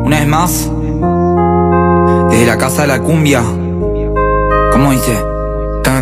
Una vez más, desde la casa de la cumbia. ¿Cómo dice?